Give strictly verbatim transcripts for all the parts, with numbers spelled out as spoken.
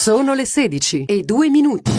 Sono le sedici e due minuti.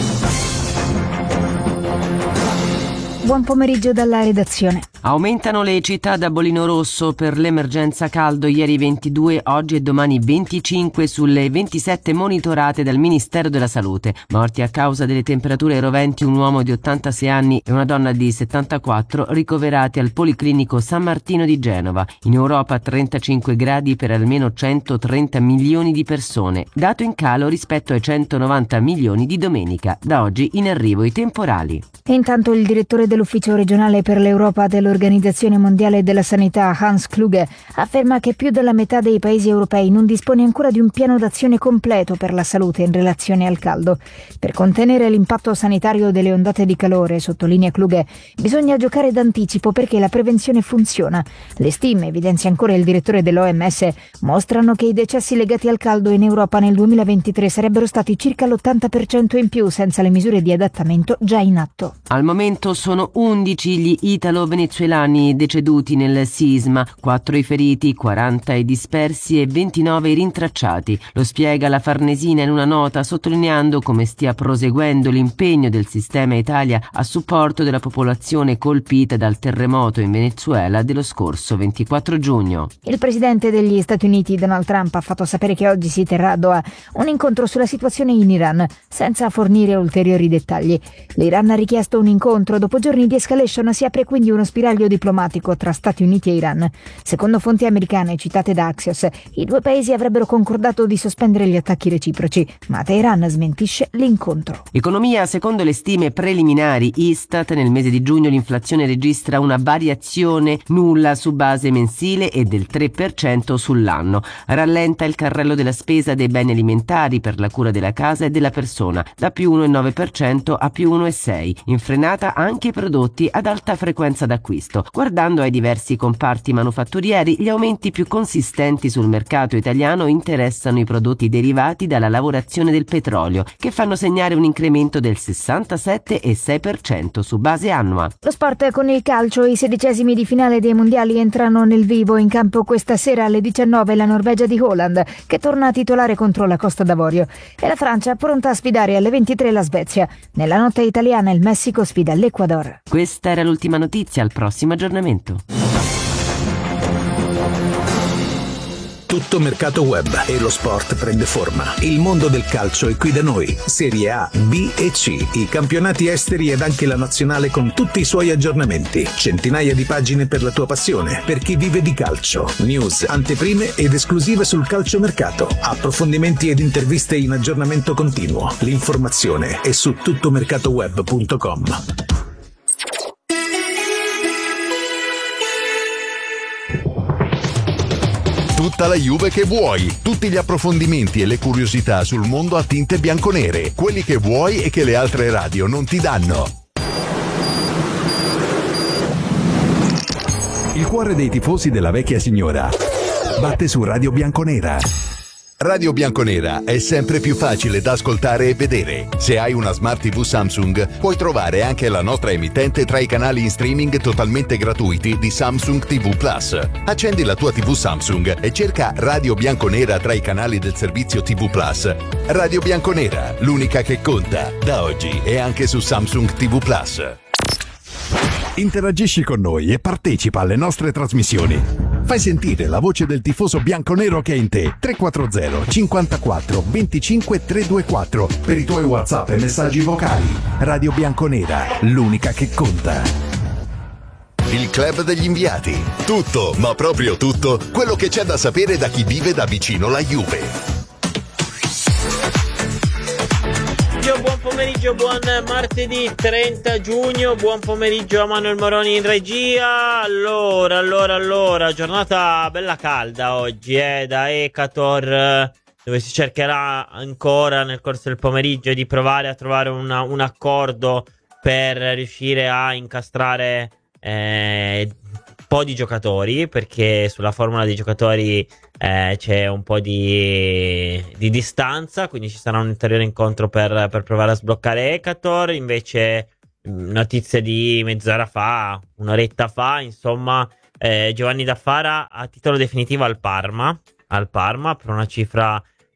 Buon pomeriggio dalla redazione. Aumentano le città da bollino rosso per l'emergenza caldo, ieri ventidue, oggi e domani venticinque sulle ventisette monitorate dal Ministero della Salute. Morti a causa delle temperature roventi un uomo di ottantasei anni e una donna di settantaquattro, ricoverati al Policlinico San Martino di Genova. In Europa trentacinque gradi per almeno centotrenta milioni di persone, dato in calo rispetto ai centonovanta milioni di domenica. Da oggi in arrivo i temporali. E intanto il direttore dell'Ufficio regionale per l'Europa dell'Organizzazione Mondiale della Sanità, Hans Kluge, afferma che più della metà dei paesi europei non dispone ancora di un piano d'azione completo per la salute in relazione al caldo. Per contenere l'impatto sanitario delle ondate di calore, sottolinea Kluge, bisogna giocare d'anticipo perché la prevenzione funziona. Le stime, evidenzia ancora il direttore dell'O M S, mostrano che i decessi legati al caldo in Europa nel duemilaventitré sarebbero stati circa l'ottanta per cento in più senza le misure di adattamento già in atto. Al momento sono undici gli italo-venezuelani deceduti nel sisma, quattro i feriti, quaranta i dispersi e ventinove i rintracciati. Lo spiega la Farnesina in una nota, sottolineando come stia proseguendo l'impegno del sistema Italia a supporto della popolazione colpita dal terremoto in Venezuela dello scorso ventiquattro giugno. Il presidente degli Stati Uniti, Donald Trump, ha fatto sapere che oggi si terrà a Doha un incontro sulla situazione in Iran, senza fornire ulteriori dettagli. L'Iran ha richiesto un incontro, dopo giorni di escalation si apre quindi uno spiraglio diplomatico tra Stati Uniti e Iran. Secondo fonti americane citate da Axios, i due paesi avrebbero concordato di sospendere gli attacchi reciproci, ma Teheran smentisce l'incontro. Economia, secondo le stime preliminari Istat, nel mese di giugno l'inflazione registra una variazione nulla su base mensile e del tre per cento sull'anno. Rallenta il carrello della spesa dei beni alimentari per la cura della casa e della persona, da più uno virgola nove per cento a più uno virgola sei per cento. Infrenata anche i prodotti ad alta frequenza d'acquisto. Guardando ai diversi comparti manufatturieri, gli aumenti più consistenti sul mercato italiano interessano i prodotti derivati dalla lavorazione del petrolio, che fanno segnare un incremento del sessantasette virgola sei per cento su base annua. Lo sport con il calcio, i sedicesimi di finale dei mondiali entrano nel vivo. In campo questa sera alle diciannove la Norvegia di Haaland, che torna a titolare contro la Costa d'Avorio, e la Francia pronta a sfidare alle ventitré la Svezia. Nella notte italiana il Messico sfida l'Ecuador. Questa era l'ultima notizia, al prossimo aggiornamento. Tutto mercato web e lo sport prende forma. Il mondo del calcio è qui da noi. Serie A, B e C, i campionati esteri ed anche la nazionale con tutti i suoi aggiornamenti. Centinaia di pagine per la tua passione, per chi vive di calcio. News, anteprime ed esclusive sul calciomercato. Approfondimenti ed interviste in aggiornamento continuo. L'informazione è su tuttomercatoweb punto com. Tutta la Juve che vuoi, tutti gli approfondimenti e le curiosità sul mondo a tinte bianconere, quelli che vuoi e che le altre radio non ti danno. Il cuore dei tifosi della vecchia signora batte su Radio Bianconera. Radio Bianconera è sempre più facile da ascoltare e vedere. Se hai una Smart tivù Samsung, puoi trovare anche la nostra emittente tra i canali in streaming totalmente gratuiti di Samsung tivù Plus. Accendi la tua tivù Samsung e cerca Radio Bianconera tra i canali del servizio tivù Plus. Radio Bianconera, l'unica che conta, da oggi è anche su Samsung tivù Plus. Interagisci con noi e partecipa alle nostre trasmissioni. Fai sentire la voce del tifoso bianconero che è in te. tre quattro zero cinquantaquattro venticinque trecentoventiquattro per i tuoi WhatsApp e messaggi vocali. Radio Bianconera, l'unica che conta. Il club degli inviati. Tutto, ma proprio tutto, quello che c'è da sapere da chi vive da vicino la Juve. Buon pomeriggio, buon martedì trenta giugno, buon pomeriggio a Manuel Moroni in regia. Allora, allora, allora, giornata bella calda oggi, eh, da Ecator, dove si cercherà ancora nel corso del pomeriggio di provare a trovare una, un accordo per riuscire a incastrare eh, un po' di giocatori, perché sulla formula dei giocatori eh, c'è un po' di, di distanza, quindi ci sarà un ulteriore incontro per, per provare a sbloccare Ecator. Invece notizia di mezz'ora fa, un'oretta fa, insomma, eh, Giovanni Daffara a titolo definitivo al Parma, al Parma per una cifra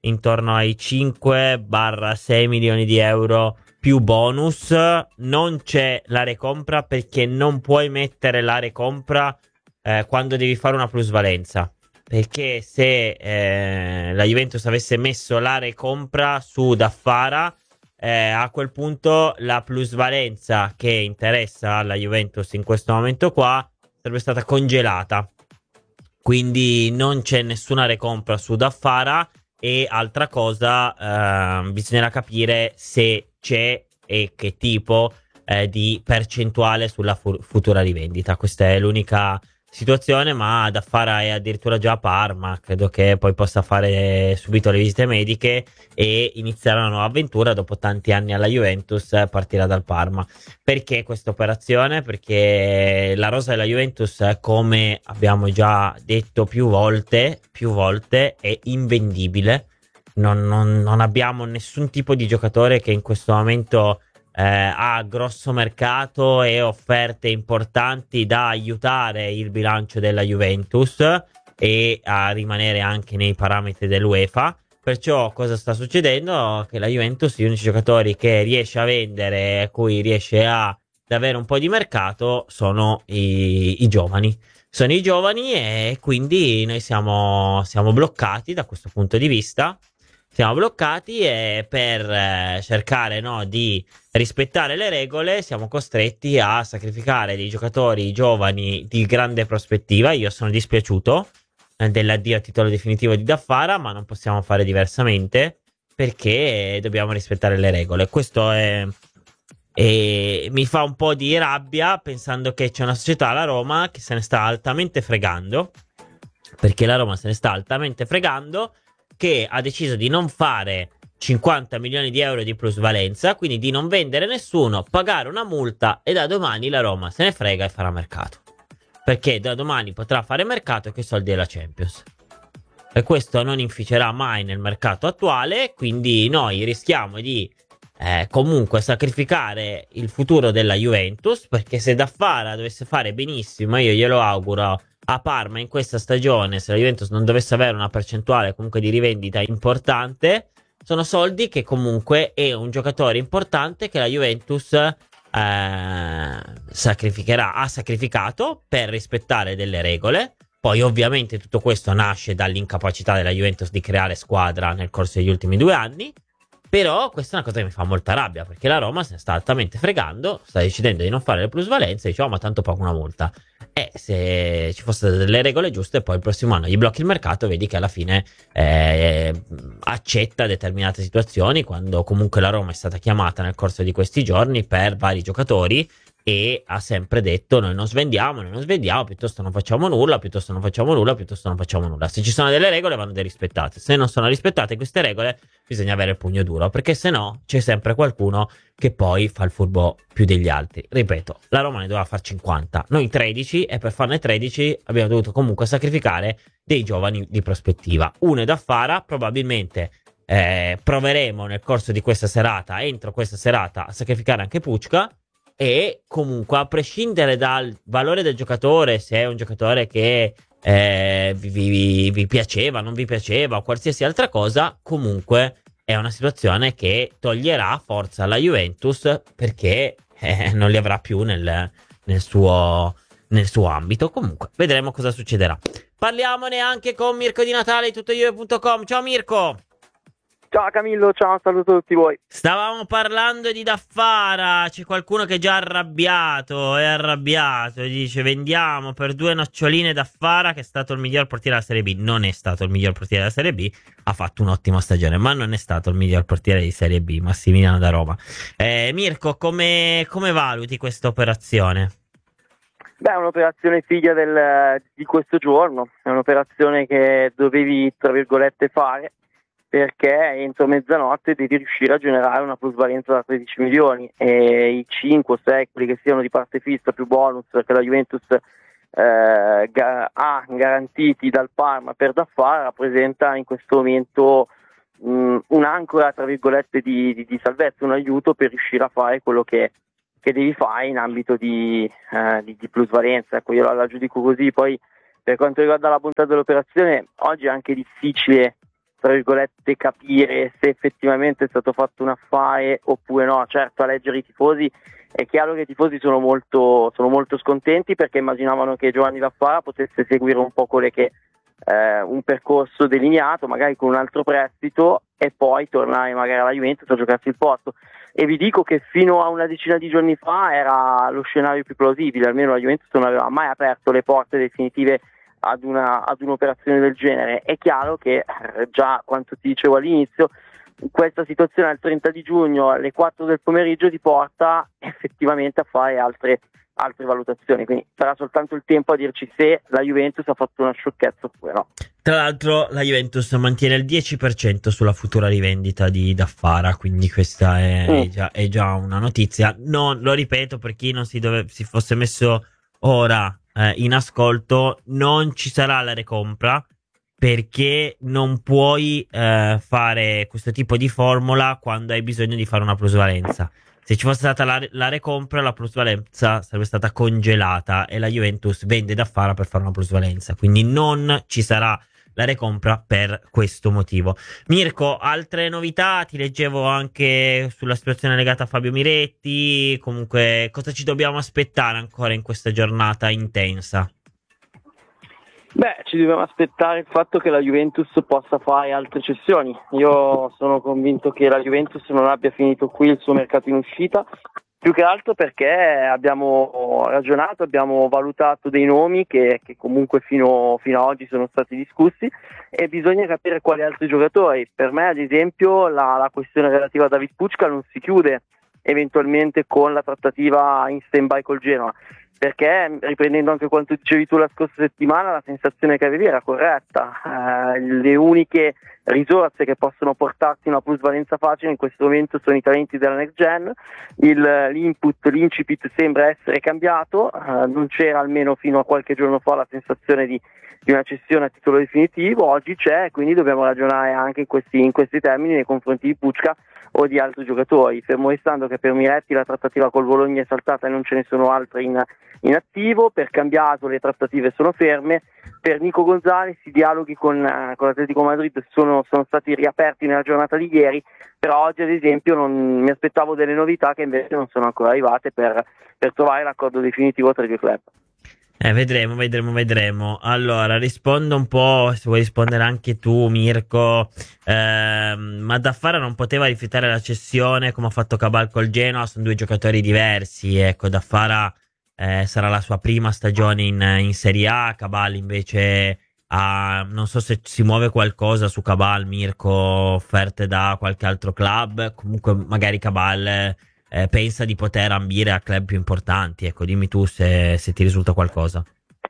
intorno ai cinque sei milioni di euro più bonus. Non c'è la recompra perché non puoi mettere la recompra eh, quando devi fare una plusvalenza, perché se eh, la Juventus avesse messo la recompra su Daffara, eh, a quel punto la plusvalenza che interessa alla Juventus in questo momento qua sarebbe stata congelata, quindi non c'è nessuna recompra su Daffara. E altra cosa, eh, bisognerà capire se c'è e che tipo eh, di percentuale sulla fu- futura rivendita. Questa è l'unica situazione, ma Daffara è addirittura già a Parma, credo che poi possa fare subito le visite mediche e iniziare una nuova avventura. Dopo tanti anni alla Juventus partirà dal Parma. Perché questa operazione? Perché la rosa della Juventus, come abbiamo già detto più volte, più volte è invendibile. Non, non, non abbiamo nessun tipo di giocatore che in questo momento eh, ha grosso mercato e offerte importanti da aiutare il bilancio della Juventus e a rimanere anche nei parametri dell'UEFA. Perciò cosa sta succedendo? Che la Juventus, gli unici giocatori che riesce a vendere, a cui riesce a, ad avere un po' di mercato, sono i, i giovani. Sono i giovani e quindi noi siamo, siamo bloccati da questo punto di vista. Siamo bloccati e per eh, cercare no, di rispettare le regole siamo costretti a sacrificare dei giocatori giovani di grande prospettiva. Io sono dispiaciuto eh, dell'addio a titolo definitivo di Daffara, ma non possiamo fare diversamente perché dobbiamo rispettare le regole. Questo è, è, mi fa un po' di rabbia pensando che c'è una società, la Roma, che se ne sta altamente fregando, perché la Roma se ne sta altamente fregando, che ha deciso di non fare cinquanta milioni di euro di plusvalenza, quindi di non vendere nessuno, pagare una multa e da domani la Roma se ne frega e farà mercato. Perché da domani potrà fare mercato con i soldi della Champions. E questo non inficerà mai nel mercato attuale, quindi noi rischiamo di eh, comunque sacrificare il futuro della Juventus, perché se Daffara dovesse fare benissimo, io glielo auguro, a Parma in questa stagione, se la Juventus non dovesse avere una percentuale comunque di rivendita importante, sono soldi che comunque è un giocatore importante che la Juventus eh, sacrificherà, ha sacrificato per rispettare delle regole. Poi ovviamente tutto questo nasce dall'incapacità della Juventus di creare squadra nel corso degli ultimi due anni. Però questa è una cosa che mi fa molta rabbia, perché la Roma se ne sta altamente fregando, sta decidendo di non fare le plusvalenze e dice: oh, ma tanto pago una multa. E se ci fossero delle regole giuste, poi il prossimo anno gli blocchi il mercato, vedi che alla fine eh, accetta determinate situazioni, quando comunque la Roma è stata chiamata nel corso di questi giorni per vari giocatori e ha sempre detto: noi non svendiamo, noi non svendiamo, piuttosto non facciamo nulla, piuttosto non facciamo nulla, piuttosto non facciamo nulla. Se ci sono delle regole vanno rispettate, se non sono rispettate queste regole bisogna avere il pugno duro, perché se no c'è sempre qualcuno che poi fa il furbo più degli altri. Ripeto, la Roma ne doveva far cinquanta, noi tredici, e per farne tredici abbiamo dovuto comunque sacrificare dei giovani di prospettiva. Uno è Daffara, probabilmente eh, proveremo nel corso di questa serata, entro questa serata, a sacrificare anche Pucca. E comunque, a prescindere dal valore del giocatore, se è un giocatore che eh, vi, vi, vi piaceva, non vi piaceva o qualsiasi altra cosa, comunque è una situazione che toglierà forza alla Juventus, perché eh, non li avrà più nel, nel, suo, nel suo ambito. Comunque vedremo cosa succederà. Parliamone anche con Mirko Di Natale di tutto juve punto com. Ciao Mirko. Ciao Camillo, ciao, saluto tutti voi. Stavamo parlando di Daffara, c'è qualcuno che è già arrabbiato, è arrabbiato, dice: vendiamo per due noccioline Daffara, che è stato il miglior portiere della Serie B. Non è stato il miglior portiere della Serie B, ha fatto un'ottima stagione, ma non è stato il miglior portiere di Serie B, Massimiliano da Roma. Eh, Mirko, come, come valuti questa operazione? Beh, è un'operazione figlia del, di questo giorno, è un'operazione che dovevi, tra virgolette, fare, perché entro mezzanotte devi riuscire a generare una plusvalenza da tredici milioni, e i cinque o sei, quelli che siano di parte fissa più bonus che la Juventus eh, ga- ha garantiti dal Parma per Daffara, rappresenta in questo momento mh, un'ancora, tra virgolette, di, di, di salvezza, un aiuto per riuscire a fare quello che, che devi fare in ambito di, eh, di, di plusvalenza. Ecco, io la, la giudico così. Poi per quanto riguarda la bontà dell'operazione, oggi è anche difficile tra virgolette, capire se effettivamente è stato fatto un affare oppure no. Certo, a leggere i tifosi è chiaro che i tifosi sono molto, sono molto scontenti, perché immaginavano che Giovanni Daffara potesse seguire un po' quello che eh, un percorso delineato, magari con un altro prestito, e poi tornare magari alla Juventus a giocarsi il posto. E vi dico che fino a una decina di giorni fa era lo scenario più plausibile, almeno la Juventus non aveva mai aperto le porte definitive ad, una, ad un'operazione del genere. È chiaro che eh, già, quanto ti dicevo all'inizio, questa situazione al trenta di giugno alle quattro del pomeriggio ti porta effettivamente a fare altre, altre valutazioni, quindi sarà soltanto il tempo a dirci se la Juventus ha fatto una sciocchezza oppure no. Tra l'altro la Juventus mantiene il dieci per cento sulla futura rivendita di Daffara, quindi questa è, mm. è, già, è già una notizia. Non, lo ripeto, per chi non si, dove, si fosse messo ora eh, in ascolto, non ci sarà la recompra, perché non puoi eh, fare questo tipo di formula quando hai bisogno di fare una plusvalenza. Se ci fosse stata la, la recompra, la plusvalenza sarebbe stata congelata e la Juventus vende Daffara per fare una plusvalenza, quindi non ci sarà la recompra per questo motivo. Mirko, altre novità? Ti leggevo anche sulla situazione legata a Fabio Miretti. Comunque, cosa ci dobbiamo aspettare ancora in questa giornata intensa? Beh, ci dobbiamo aspettare il fatto che la Juventus possa fare altre cessioni. Io sono convinto che la Juventus non abbia finito qui il suo mercato in uscita, più che altro perché abbiamo ragionato, abbiamo valutato dei nomi che, che comunque fino, fino ad oggi sono stati discussi, e bisogna capire quali altri giocatori. Per me, ad esempio, la, la questione relativa a David Pucca non si chiude eventualmente con la trattativa in stand-by col Genoa, perché, riprendendo anche quanto dicevi tu la scorsa settimana, la sensazione che avevi era corretta. Eh, le uniche risorse che possono portarti una plusvalenza facile in questo momento sono i talenti della next gen. Il, l'input, l'incipit sembra essere cambiato, eh, non c'era almeno fino a qualche giorno fa la sensazione di, di una cessione a titolo definitivo, oggi c'è, quindi dobbiamo ragionare anche in questi, in questi termini nei confronti di Pucca o di altri giocatori, fermo restando che per Miretti la trattativa col Bologna è saltata e non ce ne sono altre in, in attivo. Per Cambiaso le trattative sono ferme. Per Nico Gonzalez i dialoghi con, uh, con l'Atletico Madrid sono, sono stati riaperti nella giornata di ieri, però oggi ad esempio non mi aspettavo delle novità che invece non sono ancora arrivate per, per trovare l'accordo definitivo tra i due club. Eh, vedremo, vedremo, vedremo. Allora, rispondo un po', se vuoi rispondere anche tu, Mirko. Eh, ma Daffara non poteva rifiutare la cessione come ha fatto Cabal col Genoa, sono due giocatori diversi. Ecco, Daffara eh, sarà la sua prima stagione in, in Serie A, Cabal invece ha, non so se si muove qualcosa su Cabal, Mirko, offerte da qualche altro club. Comunque magari Cabal Eh, pensa di poter ambire a club più importanti. Ecco, dimmi tu se, se ti risulta qualcosa.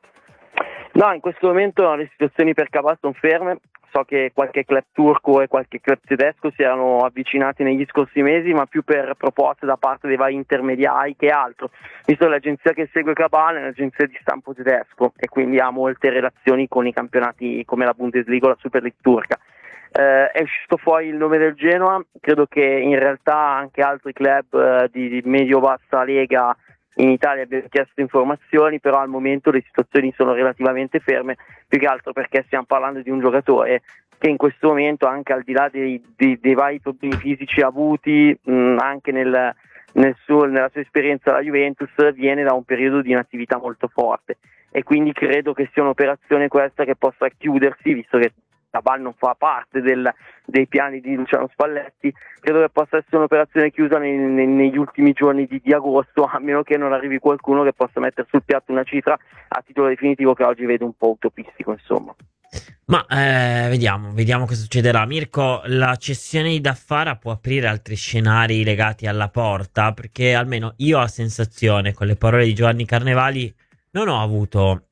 No, in questo momento le situazioni per Cabal sono ferme. So che qualche club turco e qualche club tedesco si erano avvicinati negli scorsi mesi, ma più per proposte da parte dei vari intermediari che altro, visto che l'agenzia che segue Cabal è un'agenzia di stampo tedesco e quindi ha molte relazioni con i campionati come la Bundesliga o la Super League turca. Uh, è uscito fuori il nome del Genoa, credo che in realtà anche altri club uh, di, di medio-bassa lega in Italia abbiano chiesto informazioni, però al momento le situazioni sono relativamente ferme, più che altro perché stiamo parlando di un giocatore che in questo momento, anche al di là dei, dei, dei vari problemi fisici avuti mh, anche nel, nel suo, nella sua esperienza alla Juventus, viene da un periodo di inattività molto forte, e quindi credo che sia un'operazione questa che possa chiudersi, visto che Cabal non fa parte del, dei piani di Luciano Spalletti. Credo che possa essere un'operazione chiusa nei, nei, negli ultimi giorni di, di agosto, a meno che non arrivi qualcuno che possa mettere sul piatto una cifra a titolo definitivo che oggi vedo un po' utopistico, insomma. Ma eh, vediamo, vediamo cosa succederà. Mirko, la cessione di Daffara può aprire altri scenari legati alla porta, perché almeno io ho la sensazione, con le parole di Giovanni Carnevali, non ho avuto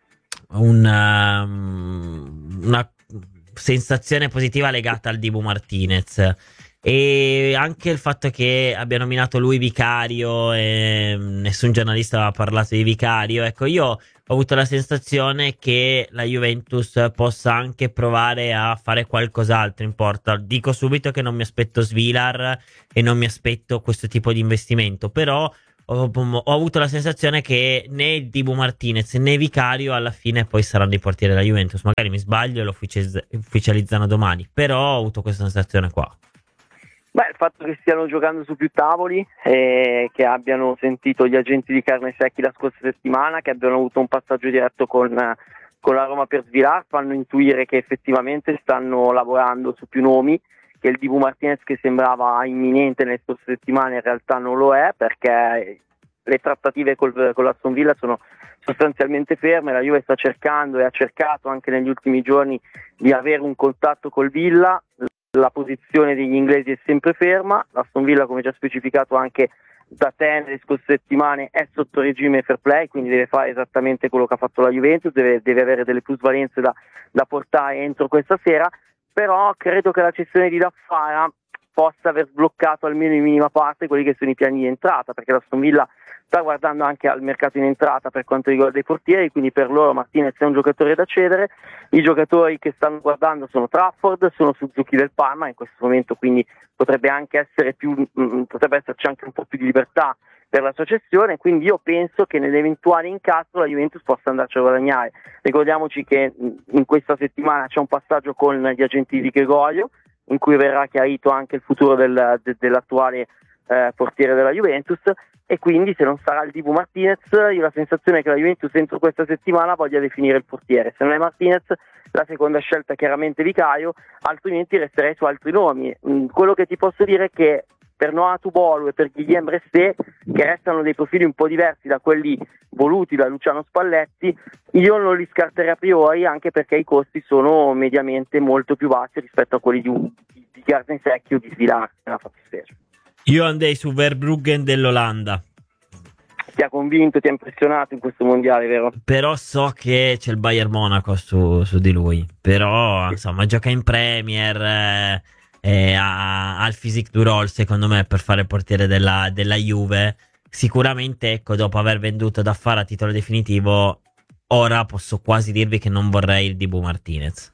un, um, una sensazione positiva legata al Dibu Martinez, e anche il fatto che abbia nominato lui vicario e nessun giornalista ha parlato di vicario. Ecco, io ho avuto la sensazione che la Juventus possa anche provare a fare qualcos'altro in porta. Dico subito che non mi aspetto Svilar e non mi aspetto questo tipo di investimento, però ho, ho avuto la sensazione che né il Dibu Martinez né Vicario alla fine poi saranno i portieri della Juventus. Magari mi sbaglio e lo ufficializz- ufficializzano domani, però ho avuto questa sensazione qua. Beh, il fatto che stiano giocando su più tavoli e che abbiano sentito gli agenti di carne secchi la scorsa settimana, che abbiano avuto un passaggio diretto con, con la Roma per Svilar, fanno intuire che effettivamente stanno lavorando su più nomi, che il Dibu Martinez che sembrava imminente nelle scorse settimane in realtà non lo è, perché le trattative col, con l'Aston Villa sono sostanzialmente ferme. La Juve sta cercando e ha cercato anche negli ultimi giorni di avere un contatto col Villa. La posizione degli inglesi è sempre ferma. l'Aston Villa, come già specificato anche da te nelle scorse settimane, è sotto regime fair play, quindi deve fare esattamente quello che ha fatto la Juventus, deve, deve avere delle plusvalenze da, da portare entro questa sera, però credo che la cessione di Daffara possa aver sbloccato almeno in minima parte quelli che sono i piani di entrata, perché l'Aston Villa sta guardando anche al mercato in entrata per quanto riguarda i portieri, quindi per loro Martinez è un giocatore da cedere. I giocatori che stanno guardando sono Trafford, sono Suzuki del Parma in questo momento, quindi potrebbe anche essere più mh, potrebbe esserci anche un po' più di libertà per la sua cessione, quindi io penso che nell'eventuale incastro la Juventus possa andarci a guadagnare. Ricordiamoci che mh, in questa settimana c'è un passaggio con gli agenti di Gregorio, in cui verrà chiarito anche il futuro del, de, dell'attuale eh, portiere della Juventus, e quindi se non sarà il Dibu Martinez, io ho la sensazione che la Juventus entro questa settimana voglia definire il portiere. Se non è Martinez, la seconda scelta è chiaramente Vicario, altrimenti resterei su altri nomi. Mm, quello che ti posso dire è che per Noah Tubolu e per Guillaume Resté, che restano dei profili un po' diversi da quelli voluti da Luciano Spalletti, io non li scarterei a priori, anche perché i costi sono mediamente molto più bassi rispetto a quelli di, un, di, di Gartensecchi o di Svilar nella fattispecie. Io andrei su Verbruggen dell'Olanda. Ti ha convinto, ti ha impressionato in questo mondiale, vero? Però so che c'è il Bayern Monaco su, su di lui. Però, insomma, gioca in Premier, eh, eh, ha, ha il physique du role, secondo me, per fare il portiere della, della Juve. Sicuramente, ecco, dopo aver venduto Daffara a titolo definitivo, ora posso quasi dirvi che non vorrei il Dibu Martinez.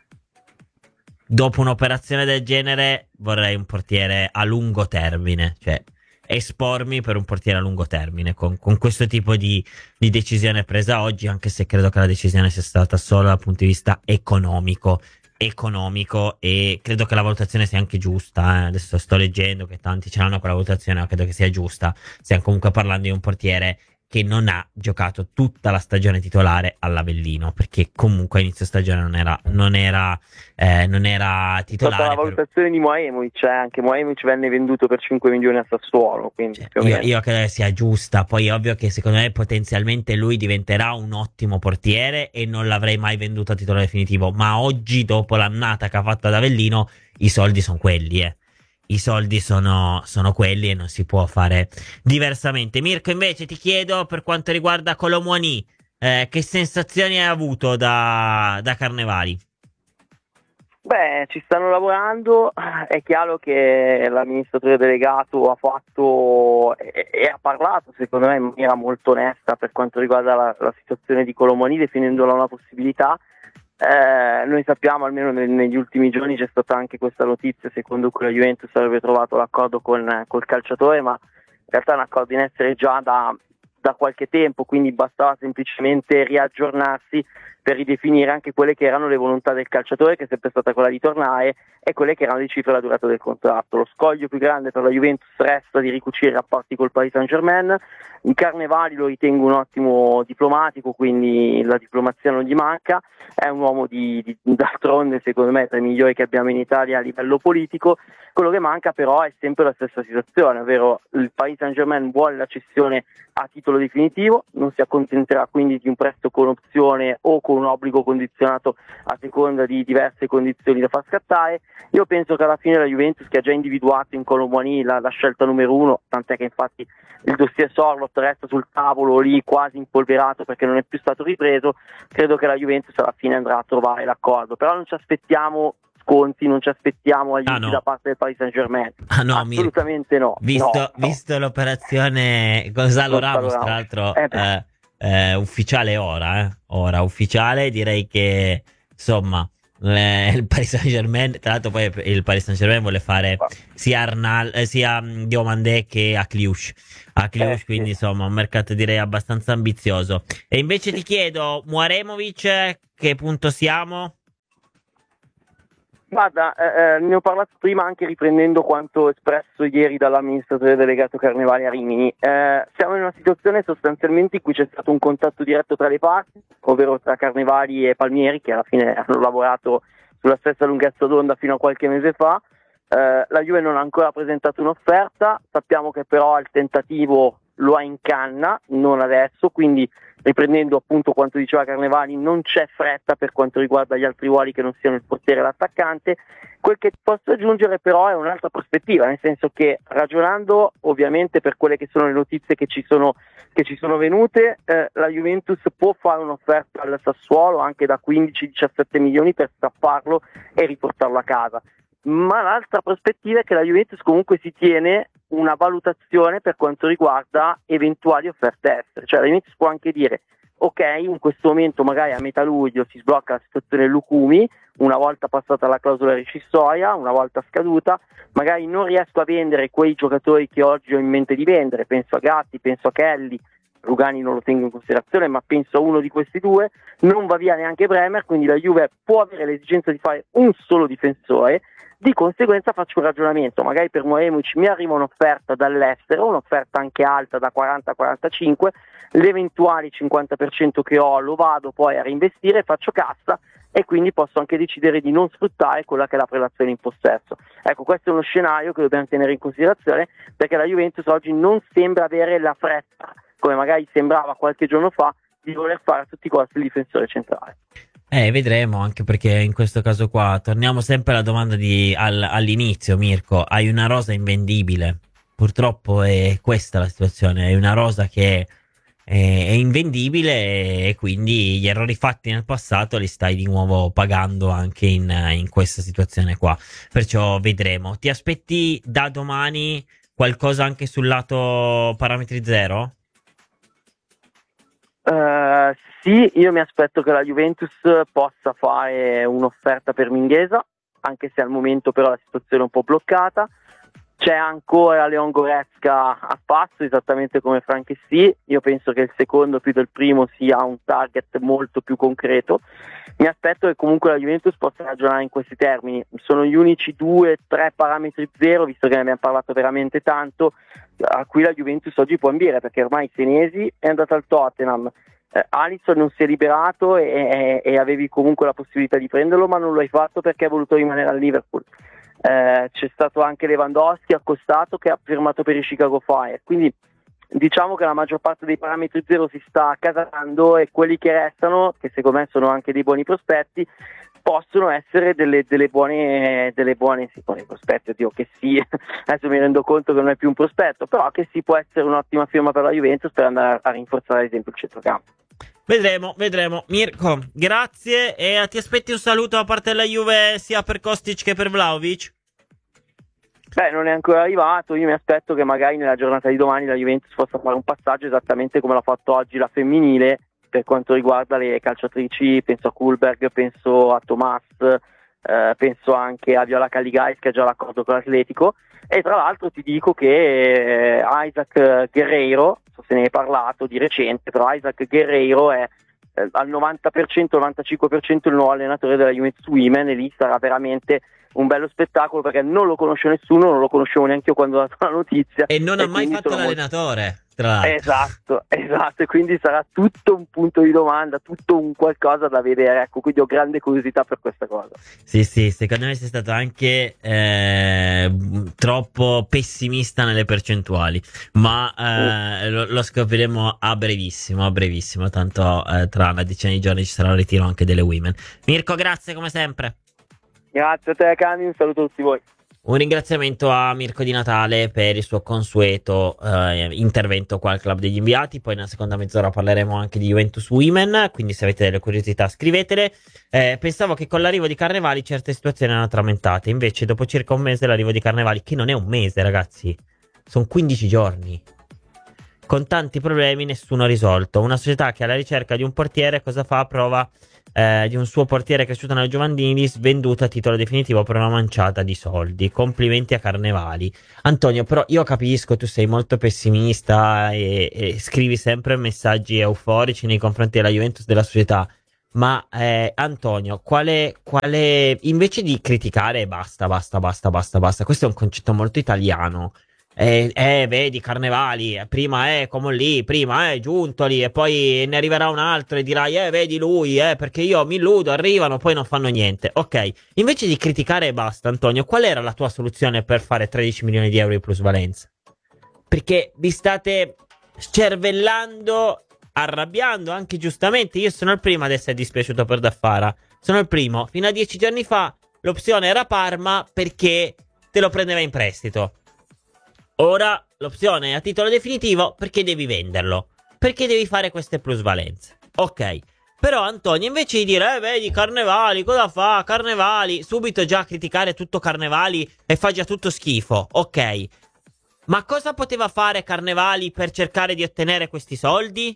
Dopo un'operazione del genere vorrei un portiere a lungo termine, cioè espormi per un portiere a lungo termine con, con questo tipo di, di decisione presa oggi, anche se credo che la decisione sia stata solo dal punto di vista economico economico e credo che la valutazione sia anche giusta, eh. Adesso sto leggendo che tanti ce l'hanno quella valutazione, ma credo che sia giusta. Stiamo comunque parlando di un portiere che non ha giocato tutta la stagione titolare all'Avellino, perché comunque a inizio stagione non era non era eh, non era titolare. La valutazione per... di Moemovic, cioè anche Moemovic venne venduto per cinque milioni a Sassuolo, quindi cioè, io, io credo che sia giusta. Poi è ovvio che secondo me potenzialmente lui diventerà un ottimo portiere e non l'avrei mai venduto a titolo definitivo, ma oggi, dopo l'annata che ha fatto ad Avellino, i soldi sono quelli, eh I soldi sono, sono quelli e non si può fare diversamente. Mirko, invece ti chiedo, per quanto riguarda Kolo Muani, eh, che sensazioni hai avuto da, da Carnevali? Beh, ci stanno lavorando, è chiaro che l'amministratore delegato ha fatto e, e ha parlato, secondo me, in maniera molto onesta per quanto riguarda la, la situazione di Kolo Muani, definendola una possibilità. Eh, noi sappiamo, almeno neg- negli ultimi giorni c'è stata anche questa notizia secondo cui la Juventus avrebbe trovato l'accordo con col calciatore, ma in realtà è un accordo in essere già da, da qualche tempo, quindi bastava semplicemente riaggiornarsi per ridefinire anche quelle che erano le volontà del calciatore, che è sempre stata quella di tornare, e quelle che erano le cifre e la durata del contratto. Lo scoglio più grande per la Juventus resta di ricucire i rapporti col Paris Saint-Germain. In Carnevali lo ritengo un ottimo diplomatico, quindi la diplomazia non gli manca, è un uomo di, di d'altronde secondo me tra i migliori che abbiamo in Italia a livello politico. Quello che manca però è sempre la stessa situazione, ovvero il Paris Saint-Germain vuole la cessione a titolo definitivo, non si accontenterà quindi di un prestito con opzione o con un obbligo condizionato a seconda di diverse condizioni da far scattare. Io penso che alla fine la Juventus, che ha già individuato in Kolo Muani la, la scelta numero uno, tant'è che infatti il dossier Sorloth resta sul tavolo lì quasi impolverato perché non è più stato ripreso, credo che la Juventus alla fine andrà a trovare l'accordo, però non ci aspettiamo sconti, non ci aspettiamo aiuti ah, no. da parte del Paris Saint-Germain. Ah, no, assolutamente no. Visto, no, visto no. l'operazione Gonzalo Ramos, tra l'altro eh, eh, eh, ufficiale ora, eh, ora ufficiale, direi che insomma eh, il Paris Saint-Germain. Tra l'altro poi il Paris Saint-Germain vuole fare sia Arnal, eh, sia mm, Diomandé che a Cluj. A Cluj, Eh, sì. quindi insomma un mercato direi abbastanza ambizioso. E invece ti chiedo, Muaremovic, che punto siamo? Guarda, eh, eh, ne ho parlato prima anche riprendendo quanto espresso ieri dall'amministratore delegato Carnevali a Rimini. Eh, siamo in una situazione sostanzialmente in cui c'è stato un contatto diretto tra le parti, ovvero tra Carnevali e Palmieri, che alla fine hanno lavorato sulla stessa lunghezza d'onda fino a qualche mese fa. Eh, la Juve non ha ancora presentato un'offerta, sappiamo che però il tentativo lo ha in canna, non adesso, quindi riprendendo appunto quanto diceva Carnevali, non c'è fretta per quanto riguarda gli altri ruoli che non siano il portiere e l'attaccante. Quel che posso aggiungere però è un'altra prospettiva, nel senso che ragionando ovviamente per quelle che sono le notizie che ci sono, che ci sono venute, eh, la Juventus può fare un'offerta al Sassuolo anche da quindici diciassette milioni per strapparlo e riportarlo a casa. Ma l'altra prospettiva è che la Juventus comunque si tiene una valutazione per quanto riguarda eventuali offerte estere, cioè la Juventus può anche dire ok, in questo momento magari a metà luglio si sblocca la situazione Lucumi, una volta passata la clausola rescissoria, una volta scaduta, magari non riesco a vendere quei giocatori che oggi ho in mente di vendere, penso a Gatti, penso a Kelly, Rugani non lo tengo in considerazione, ma penso a uno di questi due, non va via neanche Bremer, quindi la Juve può avere l'esigenza di fare un solo difensore. Di conseguenza faccio un ragionamento, magari per Muaremovic mi arriva un'offerta dall'estero, un'offerta anche alta da quaranta quarantacinque, l'eventuale cinquanta per cento che ho lo vado poi a reinvestire, faccio cassa e quindi posso anche decidere di non sfruttare quella che è la prelazione in possesso. Ecco, questo è uno scenario che dobbiamo tenere in considerazione, perché la Juventus oggi non sembra avere la fretta, come magari sembrava qualche giorno fa, di voler fare a tutti i costi il difensore centrale. Eh, vedremo, anche perché in questo caso qua torniamo sempre alla domanda di al- all'inizio, Mirko. Hai una rosa invendibile. Purtroppo è questa la situazione. Hai una rosa che è, è invendibile e quindi gli errori fatti nel passato li stai di nuovo pagando anche in, in questa situazione qua. Perciò vedremo. Ti aspetti da domani qualcosa anche sul lato parametri zero? Uh, sì, io mi aspetto che la Juventus possa fare un'offerta per Minghesa, anche se al momento però la situazione è un po' bloccata. C'è ancora Leon Goretzka a spasso, esattamente come Franchessy. Io penso che il secondo più del primo sia un target molto più concreto. Mi aspetto che comunque la Juventus possa ragionare in questi termini. Sono gli unici due, tre parametri zero, visto che ne abbiamo parlato veramente tanto, a cui la Juventus oggi può ambire, perché ormai Senesi è andato al Tottenham, eh, Alisson non si è liberato e, e, e avevi comunque la possibilità di prenderlo, ma non lo hai fatto perché hai voluto rimanere al Liverpool. Eh, c'è stato anche Lewandowski accostato che ha firmato per i Chicago Fire, quindi diciamo che la maggior parte dei parametri zero si sta accasando e quelli che restano, che secondo me sono anche dei buoni prospetti, possono essere delle, delle buone delle buone, sì, buoni prospetti, oddio che sì, adesso mi rendo conto che non è più un prospetto, però che sì, può essere un'ottima firma per la Juventus per andare a rinforzare ad esempio il centrocampo. Vedremo, vedremo. Mirko, grazie e ti aspetti un saluto da parte della Juve sia per Kostic che per Vlahovic? Beh, non è ancora arrivato, io mi aspetto che magari nella giornata di domani la Juventus possa fare un passaggio esattamente come l'ha fatto oggi la femminile per quanto riguarda le calciatrici, penso a Kulberg, penso a Tomas, eh, penso anche a Viola Caligais che ha già l'accordo con l'Atletico, e tra l'altro ti dico che eh, Isaac Guerreiro, so se ne è parlato di recente, però Isaac Guerreiro è eh, al novanta per cento, novantacinque per cento il nuovo allenatore della Juventus Women, e lì sarà veramente un bello spettacolo perché non lo conosce nessuno, non lo conoscevo neanche io quando ho dato la notizia. E non e ha mai fatto l'allenatore, molto... tra l'altro. Esatto, esatto, e quindi sarà tutto un punto di domanda, tutto un qualcosa da vedere, ecco, quindi ho grande curiosità per questa cosa. Sì, sì, secondo me sei stato anche eh, troppo pessimista nelle percentuali, ma eh, mm. lo, lo scopriremo a brevissimo, a brevissimo, tanto eh, tra una decina di giorni ci sarà il ritiro anche delle Women. Mirko, grazie come sempre. Grazie a te Cani, un saluto a tutti voi. Un ringraziamento a Mirko Di Natale per il suo consueto eh, intervento qua al Club degli Inviati. Poi nella seconda mezz'ora parleremo anche di Juventus Women, quindi se avete delle curiosità scrivetele. Eh, pensavo che con l'arrivo di Carnevali certe situazioni erano trammentate, invece dopo circa un mese l'arrivo di Carnevali, che non è un mese ragazzi, sono quindici giorni, con tanti problemi nessuno ha risolto. Una società che è alla ricerca di un portiere cosa fa? Prova eh, di un suo portiere cresciuto nella giovanili, svenduto a titolo definitivo per una manciata di soldi. Complimenti a Carnevali. Antonio, però io capisco, tu sei molto pessimista e, e scrivi sempre messaggi euforici nei confronti della Juventus, della società. Ma eh, Antonio, quale, quale invece di criticare basta, basta, basta, basta, basta, questo è un concetto molto italiano. Eh, eh vedi Carnevali, prima è come lì, prima è Giuntoli e poi ne arriverà un altro e dirai eh vedi lui, eh perché io mi illudo, arrivano poi non fanno niente. Ok, invece di criticare basta, Antonio, qual era la tua soluzione per fare tredici milioni di euro di plusvalenza? Perché vi state scervellando, arrabbiando anche giustamente. Io sono il primo ad essere dispiaciuto per Daffara, sono il primo. Fino a dieci giorni fa l'opzione era Parma perché te lo prendeva in prestito. Ora l'opzione è a titolo definitivo perché devi venderlo, perché devi fare queste plusvalenze. Ok, però Antonio, invece di dire eh vedi Carnevali, cosa fa Carnevali, subito già criticare tutto Carnevali e fa già tutto schifo. Ok, ma cosa poteva fare Carnevali per cercare di ottenere questi soldi?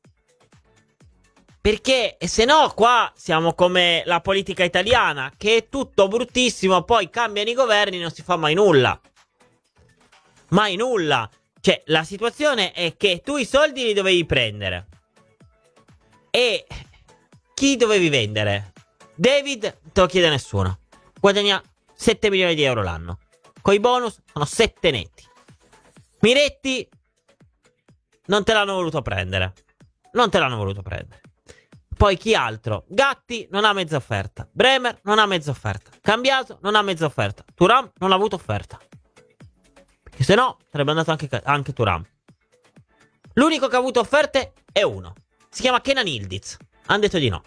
Perché se no qua siamo come la politica italiana, che è tutto bruttissimo, poi cambiano i governi e non si fa mai nulla. Mai nulla. Cioè, la situazione è che tu i soldi li dovevi prendere. E chi dovevi vendere? David, te lo chiede nessuno. Guadagna sette milioni di euro l'anno. Coi bonus sono sette netti. Miretti non te l'hanno voluto prendere. Non te l'hanno voluto prendere. Poi chi altro? Gatti non ha mezza offerta. Bremer non ha mezza offerta. Cambiaso non ha mezza offerta. Thuram non ha avuto offerta. Perché se no sarebbe andato anche, anche Thuram. L'unico che ha avuto offerte è uno. Si chiama Kenan Yildiz. Hanno detto di no.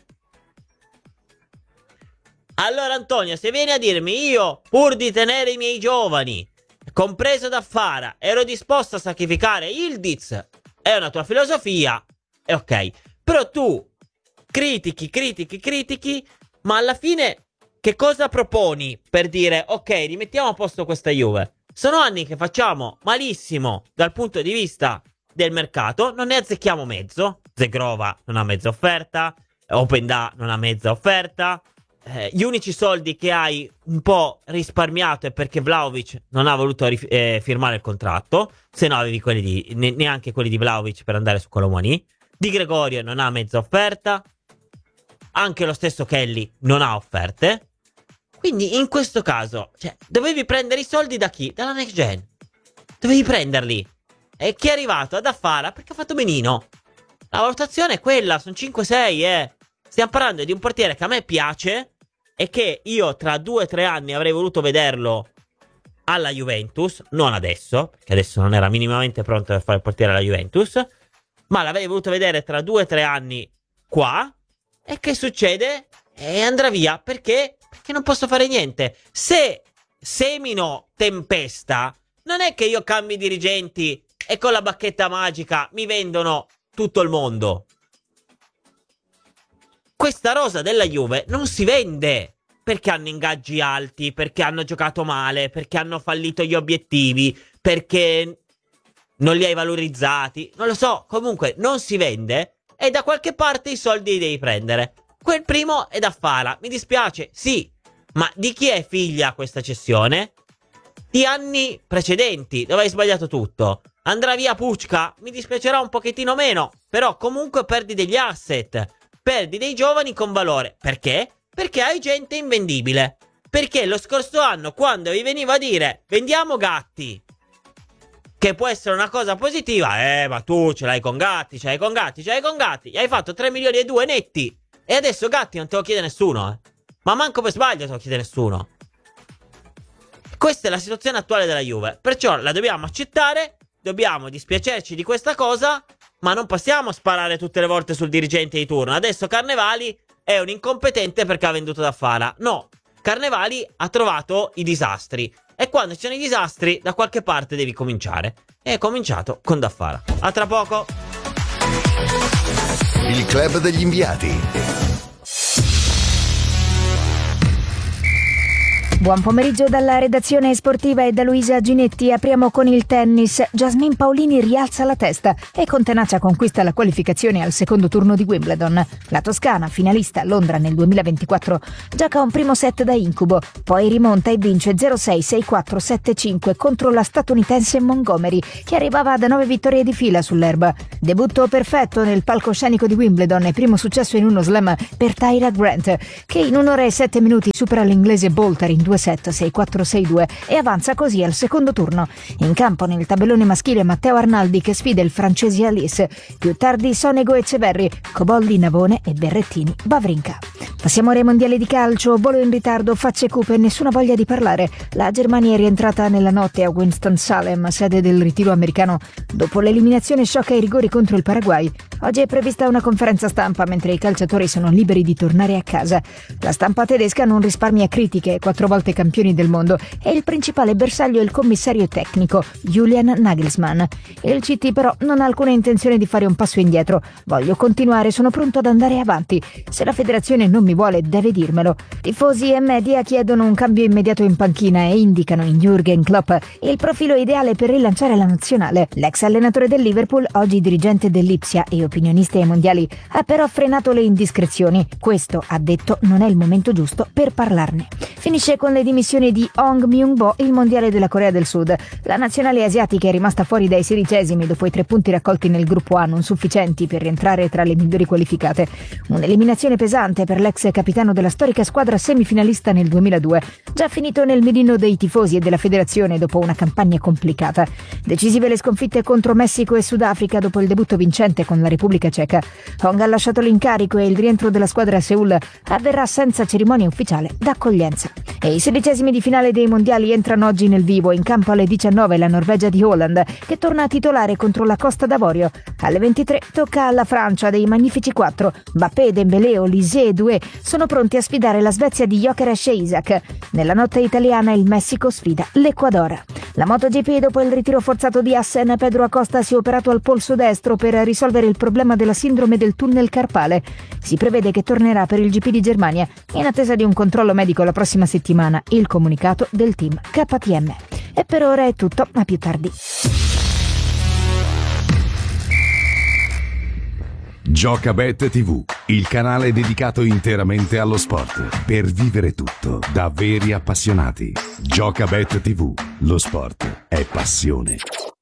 Allora Antonio, se vieni a dirmi io, pur di tenere i miei giovani, compreso Daffara, ero disposto a sacrificare Yildiz, è una tua filosofia, è ok. Però tu critichi, critichi, critichi, ma alla fine che cosa proponi per dire ok, rimettiamo a posto questa Juve? Sono anni che facciamo malissimo dal punto di vista del mercato, non ne azzecchiamo mezzo. Zegrova non ha mezza offerta, Openda non ha mezza offerta, eh, gli unici soldi che hai un po' risparmiato è perché Vlahovic non ha voluto rif- eh, firmare il contratto, se no avevi quelli di, ne- neanche quelli di Vlahovic per andare su Colomoni. Di Gregorio non ha mezza offerta, anche lo stesso Kelly non ha offerte. Quindi in questo caso, cioè, dovevi prendere i soldi da chi? Dalla Next Gen. Dovevi prenderli. E chi è arrivato? Ad Affara perché ha fatto benino. La valutazione è quella, sono cinque sei, eh. Stiamo parlando di un portiere che a me piace e che io tra due o tre anni avrei voluto vederlo alla Juventus, non adesso, perché adesso non era minimamente pronto per fare il portiere alla Juventus, ma l'avrei voluto vedere tra due o tre anni qua. E che succede? E andrà via, perché? Perché non posso fare niente. Se semino tempesta, non è che io cambi dirigenti e con la bacchetta magica mi vendono tutto il mondo. Questa rosa della Juve non si vende perché hanno ingaggi alti, perché hanno giocato male, perché hanno fallito gli obiettivi, perché non li hai valorizzati. Non lo so, comunque non si vende e da qualche parte i soldi li devi prendere. Quel primo è Daffara, mi dispiace, sì, ma di chi è figlia questa cessione? Di anni precedenti, dove hai sbagliato tutto. Andrà via Pucca, mi dispiacerà un pochettino meno, però comunque perdi degli asset, perdi dei giovani con valore. Perché? Perché hai gente invendibile. Perché lo scorso anno, quando vi veniva a dire vendiamo Gatti, che può essere una cosa positiva, eh ma tu ce l'hai con Gatti, ce l'hai con Gatti, ce l'hai con Gatti, gli hai fatto tre milioni e due netti. E adesso Gatti non te lo chiede nessuno, eh. Ma manco per sbaglio te lo chiede nessuno. Questa è la situazione attuale della Juve. Perciò la dobbiamo accettare, dobbiamo dispiacerci di questa cosa, ma non possiamo sparare tutte le volte sul dirigente di turno. Adesso Carnevali è un incompetente perché ha venduto Daffara. No, Carnevali ha trovato i disastri. E quando ci sono i disastri, da qualche parte devi cominciare. E è cominciato con Daffara. A tra poco. Il club degli inviati. Buon pomeriggio dalla redazione sportiva e da Luisa Ginetti. Apriamo con il tennis. Jasmine Paolini rialza la testa e con tenacia conquista la qualificazione al secondo turno di Wimbledon. La toscana, finalista a Londra nel duemilaventiquattro, gioca un primo set da incubo, poi rimonta e vince zero sei, sei quattro, sette cinque contro la statunitense Montgomery, che arrivava da nove vittorie di fila sull'erba. Debutto perfetto nel palcoscenico di Wimbledon e primo successo in uno slam per Tyra Grant, che in un'ora e sette minuti supera l'inglese Bolter in due set, sei quattro, sei due e avanza così al secondo turno. In campo nel tabellone maschile Matteo Arnaldi che sfida il francese Alice, più tardi Sonego e Ceverri, Cobolli, Navone e Berrettini Wawrinka. Passiamo ai mondiali di calcio, volo in ritardo, facce cupe e nessuna voglia di parlare. La Germania è rientrata nella notte a Winston-Salem, sede del ritiro americano, dopo l'eliminazione sciocca ai rigori contro il Paraguay. Oggi è prevista una conferenza stampa mentre i calciatori sono liberi di tornare a casa. La stampa tedesca non risparmia critiche, quattro volte campioni del mondo, e il principale bersaglio è il commissario tecnico Julian Nagelsmann. Il C T però non ha alcuna intenzione di fare un passo indietro. Voglio continuare, sono pronto ad andare avanti. Se la federazione non mi vuole, deve dirmelo. Tifosi e media chiedono un cambio immediato in panchina e indicano in Jürgen Klopp il profilo ideale per rilanciare la nazionale. L'ex allenatore del Liverpool, oggi dirigente dell'Ipsia e opinionista ai mondiali, ha però frenato le indiscrezioni. Questo, ha detto, non è il momento giusto per parlarne. Finisce con le dimissioni di Hong Myung-bo il mondiale della Corea del Sud. La nazionale asiatica è rimasta fuori dai sedicesimi dopo i tre punti raccolti nel gruppo A, non sufficienti per rientrare tra le migliori qualificate. Un'eliminazione pesante per l'ex capitano della storica squadra semifinalista nel duemiladue, già finito nel mirino dei tifosi e della federazione dopo una campagna complicata. Decisive le sconfitte contro Messico e Sudafrica dopo il debutto vincente con la Repubblica Ceca. Hong ha lasciato l'incarico e il rientro della squadra a Seul avverrà senza cerimonia ufficiale d'accoglienza. E i sedicesimi di finale dei mondiali entrano oggi nel vivo. In campo alle diciannove la Norvegia di Haaland, che torna a titolare contro la Costa d'Avorio. Alle ventitré tocca alla Francia dei Magnifici quattro. Mbappé, Dembélé, Olise e Doué sono pronti a sfidare la Svezia di Gyökeres e Isaac. Nella notte italiana il Messico sfida l'Ecuador. La MotoGP, dopo il ritiro forzato di Assen, Pedro Acosta si è operato al polso destro per risolvere il problema della sindrome del tunnel carpale. Si prevede che tornerà per il G P di Germania in attesa di un controllo medico la prossima settimana. Il comunicato del team K T M. E per ora è tutto, a più tardi. Giocabet tivù, il canale dedicato interamente allo sport, per vivere tutto da veri appassionati. Giocabet tivù, lo sport è passione.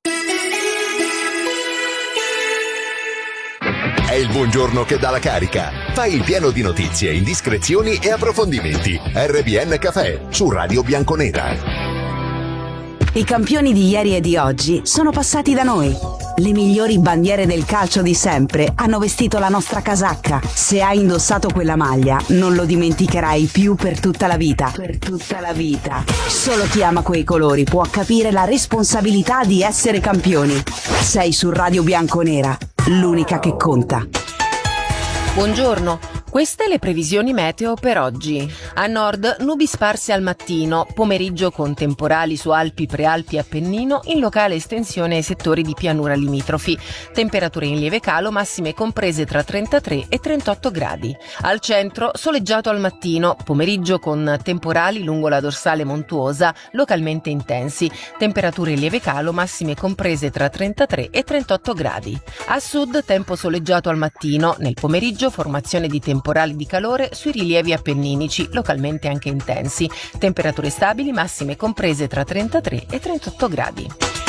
È il buongiorno che dà la carica. Fai il pieno di notizie, indiscrezioni e approfondimenti. R B N Café su Radio Bianconera. I campioni di ieri e di oggi sono passati da noi. Le migliori bandiere del calcio di sempre hanno vestito la nostra casacca. Se hai indossato quella maglia, non lo dimenticherai più per tutta la vita. Per tutta la vita. Solo chi ama quei colori può capire la responsabilità di essere campioni. Sei su Radio Bianconera, l'unica che conta. Buongiorno, queste le previsioni meteo per oggi. A nord nubi sparse al mattino, pomeriggio con temporali su Alpi, Prealpi e Appennino, in locale estensione ai settori di pianura limitrofi. Temperature in lieve calo, massime comprese tra trentatré e trentotto gradi. Al centro soleggiato al mattino, pomeriggio con temporali lungo la dorsale montuosa, localmente intensi. Temperature in lieve calo, massime comprese tra trentatré e trentotto gradi. A sud tempo soleggiato al mattino, nel pomeriggio formazione di temporali di calore sui rilievi appenninici, localmente anche intensi. Temperature stabili, massime comprese tra trentatré e trentotto gradi.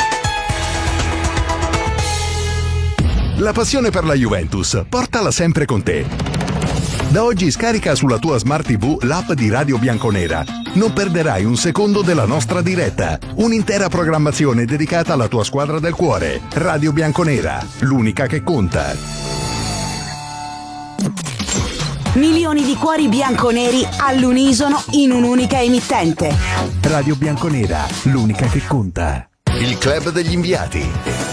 La passione per la Juventus, portala sempre con te. Da oggi scarica sulla tua Smart tivù l'app di Radio Bianconera. Non perderai un secondo della nostra diretta. Un'intera programmazione dedicata alla tua squadra del cuore. Radio Bianconera, l'unica che conta. Milioni di cuori bianconeri all'unisono in un'unica emittente. Radio Bianconera, l'unica che conta. Il club degli inviati.